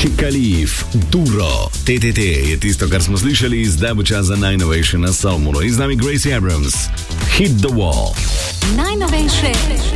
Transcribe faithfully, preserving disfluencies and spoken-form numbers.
Khalif, Duro, T T T je tisto, kar smo slišali, zdaj bo čas za najnovejše na Salmonu. In z nami Gracie Abrams, Hit the Wall. Najnovejše